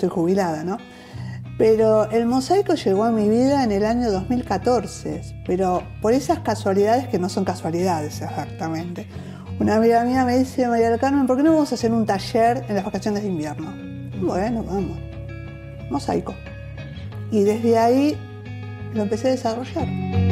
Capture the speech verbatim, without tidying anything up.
estoy jubilada, ¿no? Pero el mosaico llegó a mi vida en el año dos mil catorce, pero por esas casualidades que no son casualidades exactamente. Una amiga mía me dice, María del Carmen, ¿por qué no vamos a hacer un taller en las vacaciones de invierno? Bueno, vamos. Mosaico. Y desde ahí lo empecé a desarrollar.